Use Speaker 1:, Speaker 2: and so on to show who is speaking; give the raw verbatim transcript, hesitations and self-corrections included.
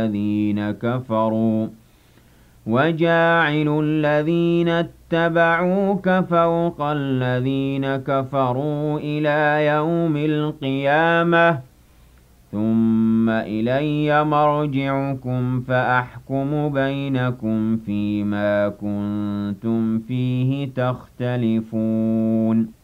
Speaker 1: الذين كفروا وجاعل الذين اتبعوك فوق الذين كفروا إلى يوم القيامة ثم إلي مرجعكم فأحكم بينكم فيما كنتم فيه تختلفون